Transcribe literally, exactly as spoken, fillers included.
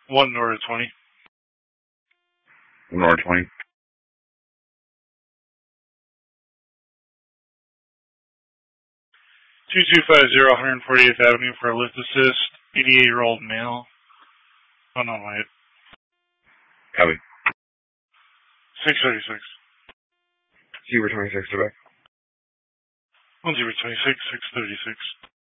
One Nora twenty. One Nora twenty. Two two five zero, one hundred forty-eighth Avenue for a lift assist. eighty-eight year old male. Oh no, wait. Copy. Six thirty six. Zebra twenty six, back. One zero twenty six, six thirty six.